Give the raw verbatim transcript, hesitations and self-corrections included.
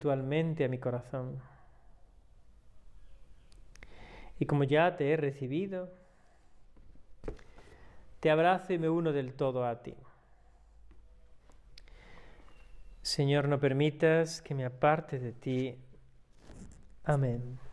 actualmente a mi corazón. Y como ya te he recibido, te abrazo y me uno del todo a ti. Señor, no permitas que me aparte de ti. Amén.